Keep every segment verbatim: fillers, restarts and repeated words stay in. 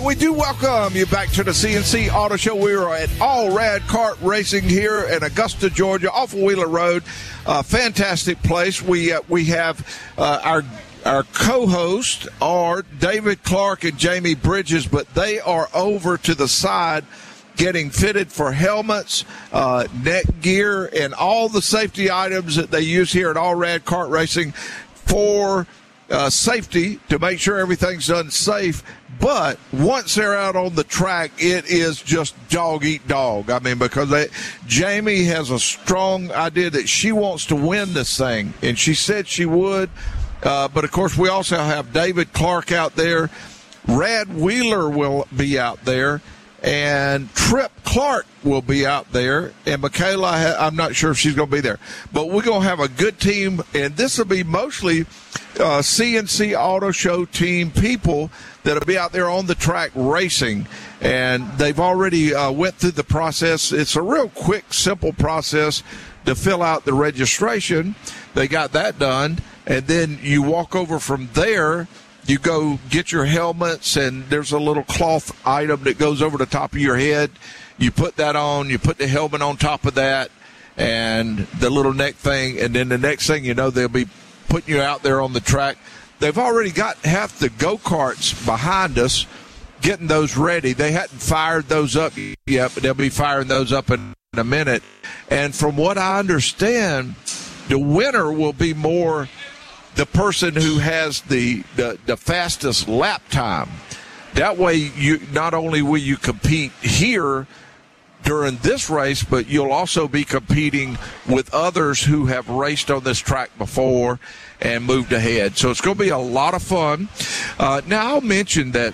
we do welcome you back to the C N C Auto Show. We are at All Rad Kart Racing here in Augusta, Georgia, off of Wheeler Road. Uh, fantastic place. We uh, we have uh, our our co-hosts are David Clark and Jamie Bridges, but they are over to the side getting fitted for helmets, uh, neck gear, and all the safety items that they use here at All Rad Kart Racing for uh, safety, to make sure everything's done safe. But once they're out on the track, it is just dog eat dog. I mean, because they, Jamie has a strong idea that she wants to win this thing, and she said she would. Uh, but, of course, we also have David Clark out there. Rad Wheeler will be out there. And Trip Clark will be out there. And Michaela, I'm not sure if she's going to be there. But we're going to have a good team. And this will be mostly uh, C N C Auto Show team people that will be out there on the track racing. And they've already uh, went through the process. It's a real quick, simple process to fill out the registration. They got that done. And then you walk over from there. You go get your helmets, and there's a little cloth item that goes over the top of your head. You put that on. You put the helmet on top of that and the little neck thing, and then the next thing you know, they'll be putting you out there on the track. They've already got half the go-karts behind us getting those ready. They hadn't fired those up yet, but they'll be firing those up in a minute. And from what I understand, the winner will be more – the person who has the, the, the fastest lap time. That way, you not only will you compete here during this race, but you'll also be competing with others who have raced on this track before and moved ahead. So it's going to be a lot of fun. Uh, now, I'll mention that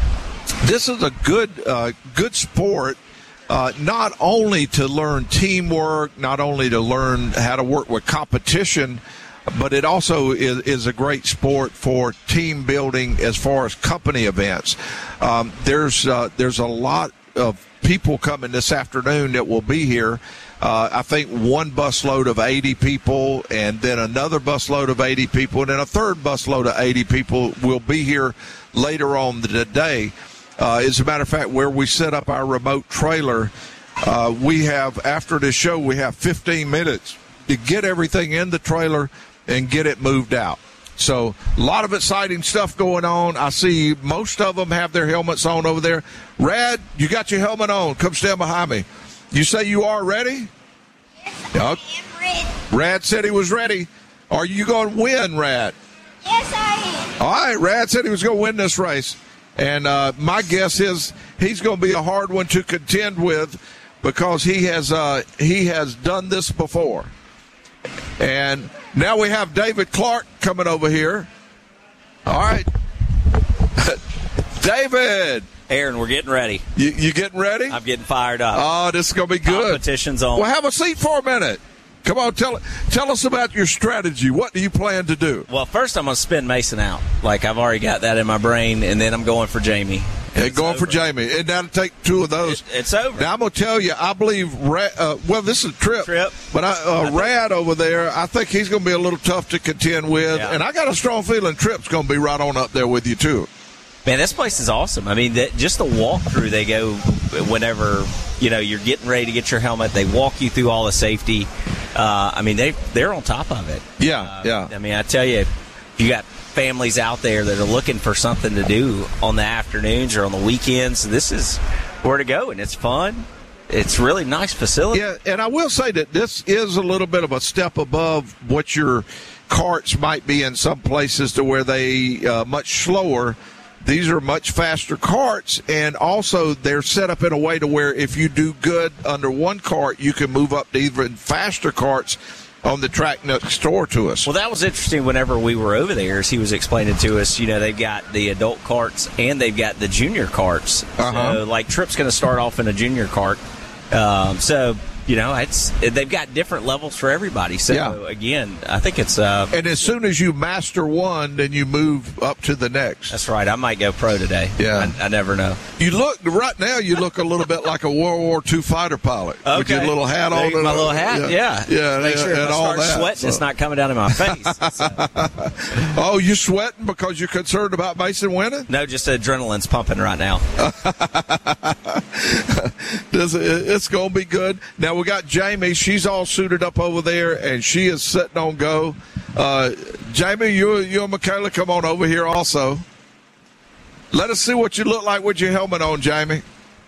this is a good, uh, good sport. Uh, not only to learn teamwork, not only to learn how to work with competition, but it also is, is a great sport for team building as far as company events. Um, there's uh, there's a lot of people coming this afternoon that will be here. Uh, I think one busload of eighty people, and then another busload of eighty people, and then a third busload of eighty people will be here later on the day. Uh, as a matter of fact, where we set up our remote trailer, uh, we have, after this show, we have fifteen minutes to get everything in the trailer and get it moved out. So a lot of exciting stuff going on. I see most of them have their helmets on over there. Rad, you got your helmet on. Come stand behind me. You say you are ready? Yes, I am ready. Rad said he was ready. Are you going to win, Rad? Yes, I am. All right, Rad said he was going to win this race. And uh, my guess is he's going to be a hard one to contend with because he has uh, he has done this before. And now we have David Clark coming over here. All right. David. Aaron, we're getting ready. You, you getting ready? I'm getting fired up. Oh, this is going to be good. Competition's on. Well, have a seat for a minute. Come on, tell tell us about your strategy. What do you plan to do? Well, first I'm going to spin Mason out. Like, I've already got that in my brain, and then I'm going for Jamie. And hey, going over. for Jamie. And now to take two of those. It, it's over. Now, I'm going to tell you, I believe, uh, well, this is Trip. Trip. But I, uh, I think, Rad over there, I think he's going to be a little tough to contend with. Yeah. And I got a strong feeling Trip's going to be right on up there with you, too. Man, this place is awesome. I mean, that, just the walkthrough they go whenever, you know, you're getting ready to get your helmet. They walk you through all the safety. Uh, I mean, they, they're on top of it. Yeah, uh, yeah. I mean, I tell you, if you got families out there that are looking for something to do on the afternoons or on the weekends, this is where to go, and it's fun. It's really nice facility. Yeah, and I will say that this is a little bit of a step above what your carts might be in some places to where they uh, much slower. These are much faster carts, and also they're set up in a way to where if you do good under one cart, you can move up to even faster carts on the track next door to us. Well, that was interesting whenever we were over there, as he was explaining to us, you know, they've got the adult carts and they've got the junior carts. Uh-huh. So, like, Trip's going to start off in a junior cart. Um, so, you know, it's they've got different levels for everybody. So Yeah. again, I think it's uh, And as soon as you master one, then you move up to the next. that's right. I might go pro today. Yeah. I, I never know. You look right now. You look a little bit like a World War Two fighter pilot with your little hat There on. you- and my all- little hat. Yeah, yeah, Make sure if and I all start that. sweating, So- it's not coming down in my face. So, Oh, you sweating because you're concerned about Mason winning? no, just adrenaline's pumping right now. Does it, it's going to be good. Now we got Jamie. She's all suited up over there, and she is sitting on go. Uh, Jamie, you, you and Michaela, come on over here also. Let us see what you look like with your helmet on, Jamie.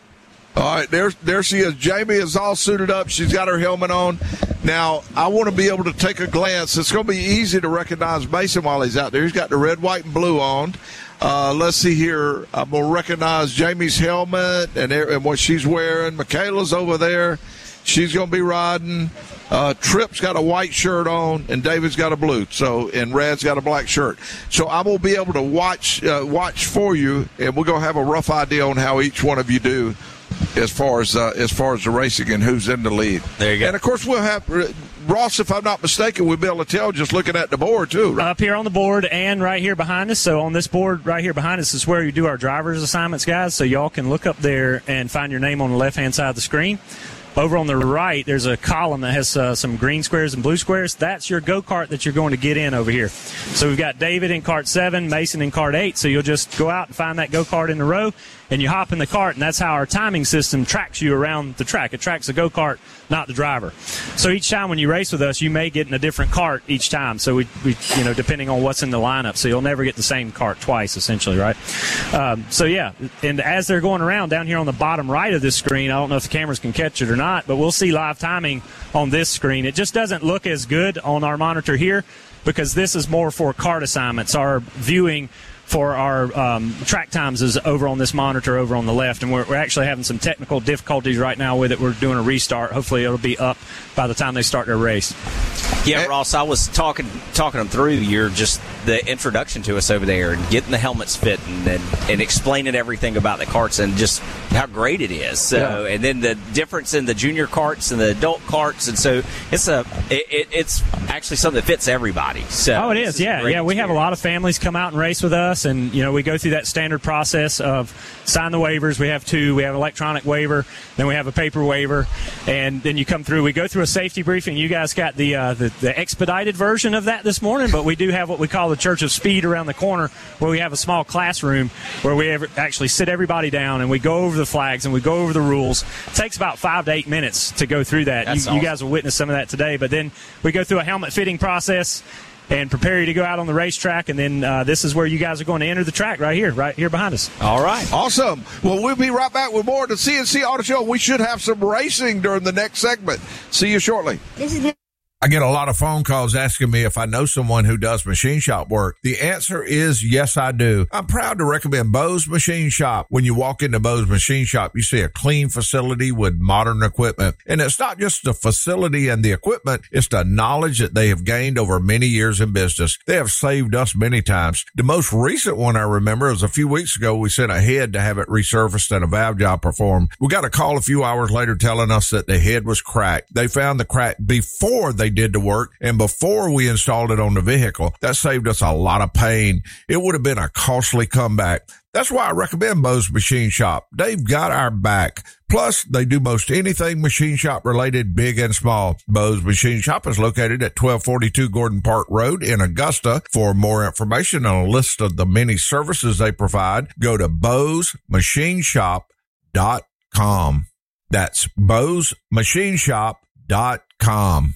All right, there, there she is. Jamie is all suited up. She's got her helmet on. Now, I want to be able to take a glance. It's going to be easy to recognize Mason while he's out there. He's got the red, white, and blue on. Uh, let's see here. I'm going to recognize Jamie's helmet and, and what she's wearing. Michaela's over there. She's going to be riding. Uh, Tripp's got a white shirt on, and David's got a blue. So, and Rad's got a black shirt. So I'm going to be able to watch uh, watch for you, and we're going to have a rough idea on how each one of you do as far as uh, as far as the racing and who's in the lead. There you go. And of course, we'll have Ross, if I'm not mistaken, we'll be able to tell just looking at the board too. Right? Up here on the board and right here behind us. So on this board right here behind us is where you do our driver's assignments, guys. So y'all can look up there and find your name on the left-hand side of the screen. Over on the right, there's a column that has uh, some green squares and blue squares. That's your go-kart that you're going to get in over here. So we've got David in cart seven, Mason in cart eight. So you'll just go out and find that go-kart in the row, and you hop in the cart, and that's how our timing system tracks you around the track. It tracks the go-kart, not the driver. So each time when you race with us, you may get in a different cart each time. So we, we you know, depending on what's in the lineup. So you'll never get the same cart twice, essentially, right? Um, so, yeah, and as they're going around down here on the bottom right of this screen, I don't know if the cameras can catch it or not, but we'll see live timing on this screen. It just doesn't look as good on our monitor here because this is more for kart assignments. Our viewing for our um, track times is over on this monitor over on the left, and we're, we're actually having some technical difficulties right now with it. We're doing a restart. Hopefully it'll be up by the time they start their race. Yeah, Ross, I was talking talking them through your just the introduction to us over there and getting the helmets fit and, and, and explaining everything about the karts and just how great it is. So, yeah. And then the difference in the junior karts and the adult karts, and so it's a it, it, it's actually something that fits everybody. So oh, it is. Yeah, yeah. We have a lot of families come out and race with us, and you know we go through that standard process of sign the waivers. We have two. We have electronic waiver, then we have a paper waiver, and then you come through. We go through a safety briefing. You guys got the uh, the the expedited version of that this morning, but we do have what we call the Church of Speed around the corner, where we have a small classroom where we actually sit everybody down and we go over the flags and we go over the rules. It takes about five to eight minutes to go through that. You, awesome. You guys will witness some of that today, but then we go through a helmet fitting process and prepare you to go out on the racetrack, and then uh, this is where you guys are going to enter the track right here, right here behind us. All right. Awesome. Well, we'll be right back with more of the C N C Auto Show. We should have some racing during the next segment. See you shortly. This is I get a lot of phone calls asking me if I know someone who does machine shop work. The answer is yes, I do. I'm proud to recommend Bo's Machine Shop. When you walk into Bo's Machine Shop, you see a clean facility with modern equipment. And it's not just the facility and the equipment, it's the knowledge that they have gained over many years in business. They have saved us many times. The most recent one I remember was a few weeks ago. We sent a head to have it resurfaced and a valve job performed. We got a call a few hours later telling us that the head was cracked. They found the crack before they did the work and before we installed it on the vehicle. That saved us a lot of pain. It would have been a costly comeback. That's why I recommend Bo's Machine Shop. They've got our back. Plus, they do most anything machine shop related, big and small. Bo's Machine Shop is located at twelve forty-two Gordon Park Road in Augusta. For more information and a list of the many services they provide, go to bos machine shop dot com. That's bos machine shop dot com.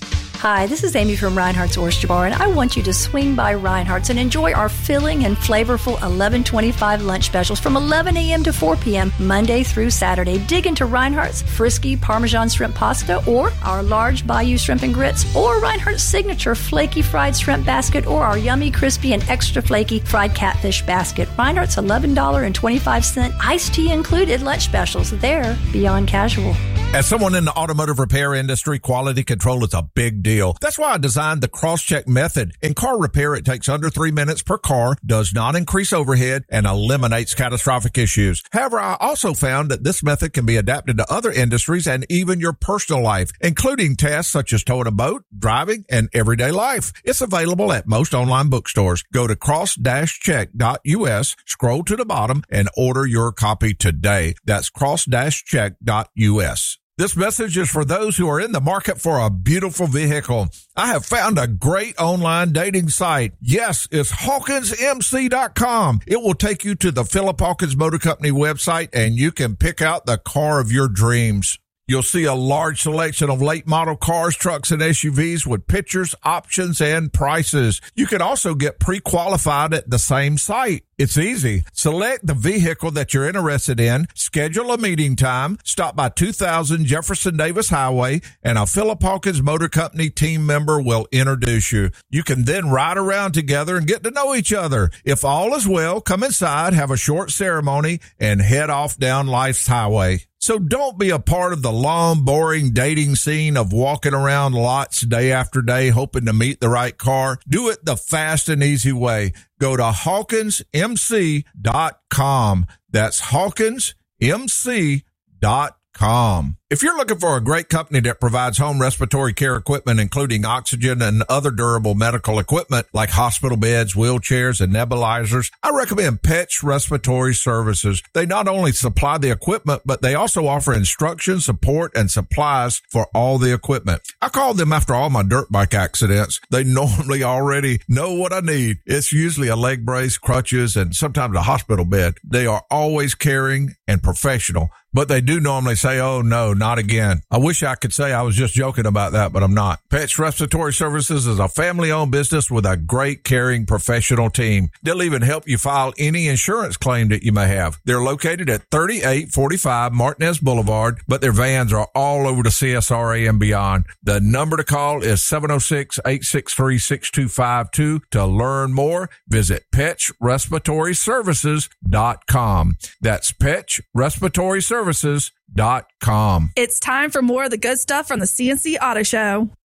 Hi, this is Amy from Reinhardt's Oyster Bar, and I want you to swing by Reinhardt's and enjoy our filling and flavorful eleven twenty-five lunch specials from eleven a.m. to four p.m. Monday through Saturday. Dig into Reinhardt's Frisky Parmesan Shrimp Pasta, or our large Bayou Shrimp and Grits, or Reinhardt's Signature Flaky Fried Shrimp Basket, or our yummy, crispy, and extra flaky fried catfish basket. Reinhardt's eleven twenty-five iced tea included lunch specials. They're beyond casual. As someone in the automotive repair industry, quality control is a big deal. That's why I designed the cross-check method. In car repair, it takes under three minutes per car, does not increase overhead, and eliminates catastrophic issues. However, I also found that this method can be adapted to other industries and even your personal life, including tasks such as towing a boat, driving, and everyday life. It's available at most online bookstores. Go to cross dash check dot U S, scroll to the bottom, and order your copy today. That's cross dash check dot U S. This message is for those who are in the market for a beautiful vehicle. I have found a great online dating site. Yes, it's Hawkins M C dot com. It will take you to the Philip Hawkins Motor Company website, and you can pick out the car of your dreams. You'll see a large selection of late model cars, trucks, and S U Vs with pictures, options, and prices. You can also get pre-qualified at the same site. It's easy. Select the vehicle that you're interested in, schedule a meeting time, stop by two thousand Jefferson Davis Highway, and a Philip Hawkins Motor Company team member will introduce you. You can then ride around together and get to know each other. If all is well, come inside, have a short ceremony, and head off down life's highway. So don't be a part of the long, boring dating scene of walking around lots day after day hoping to meet the right car. Do it the fast and easy way. Go to Hawkins M C dot com. That's Hawkins M C dot com. If you're looking for a great company that provides home respiratory care equipment, including oxygen and other durable medical equipment like hospital beds, wheelchairs, and nebulizers, I recommend Petch Respiratory Services. They not only supply the equipment, but they also offer instruction, support, and supplies for all the equipment. I called them after all my dirt bike accidents. They normally already know what I need. It's usually a leg brace, crutches, and sometimes a hospital bed. They are always caring and professional, but they do normally say, oh, no, not again. I wish I could say I was just joking about that, but I'm not. Petch Respiratory Services is a family-owned business with a great, caring, professional team. They'll even help you file any insurance claim that you may have. They're located at thirty-eight forty-five Martinez Boulevard, but their vans are all over the C S R A and beyond. The number to call is seven oh six, eight six three, six two five two. To learn more, visit Petch Respiratory Services dot com. That's Petch Respiratory Services dot com. It's time for more of the good stuff from the C N C Auto Show.